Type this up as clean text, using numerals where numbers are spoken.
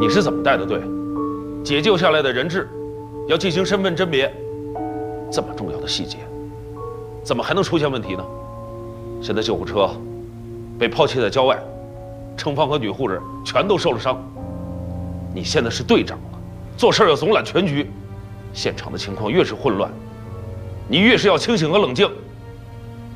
你是怎么带的队？解救下来的人质要进行身份甄别，这么重要的细节，怎么还能出现问题呢？现在救护车被抛弃在郊外，程芳和女护士全都受了伤。你现在是队长了，做事要总揽全局，现场的情况越是混乱，你越是要清醒和冷静。